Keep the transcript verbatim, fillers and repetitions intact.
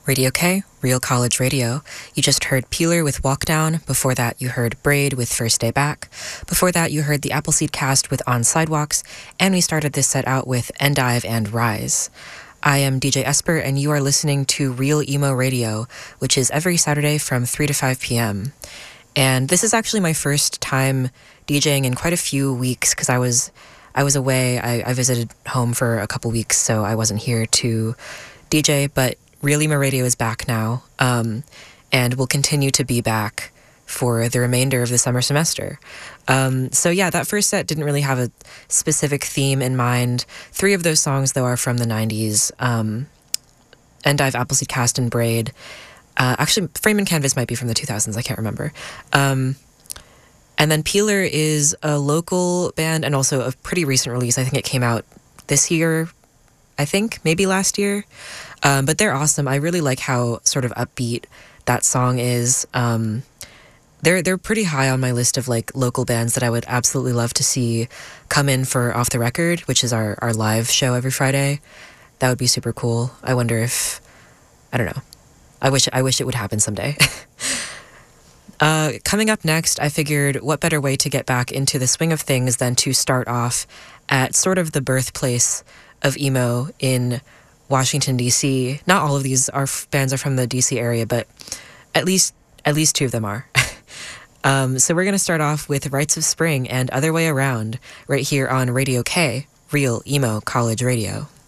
Radio K, Real College Radio. You just heard Peeler with Walk Down. Before that, you heard Braid with First Day Back. Before that, you heard the Appleseed Cast with On Sidewalks. And we started this set out with Endive and Rise. I am D J Esper, and you are listening to Real Emo Radio, which is every Saturday from three to five p.m. And this is actually my first time DJing in quite a few weeks because I was I was away. I, I visited home for a couple weeks, so I wasn't here to D J, but Real Emo Radio is back now, um, and will continue to be back for the remainder of the summer semester. Um, so yeah, that first set didn't really have a specific theme in mind. Three of those songs, though, are from the nineties. Um, Endive, Appleseed Cast, and Braid. Uh, actually, Frame and Canvas might be from the two thousands. I can't remember. Um, and then Peeler is a local band and also a pretty recent release. I think it came out this year, I think, maybe last year. Um, but they're awesome. I really like how sort of upbeat that song is. Um, they're they're pretty high on my list of like local bands that I would absolutely love to see come in for Off the Record, which is our, our live show every Friday. That would be super cool. I wonder if, I don't know. I wish I wish it would happen someday. uh, coming up next, I figured what better way to get back into the swing of things than to start off at sort of the birthplace of emo in Washington, D C. Not all of these are bands are from the D C area, but at least at least two of them are. um, so we're going to start off with Rites of Spring and Other Way Around right here on Radio K, Real Emo College Radio.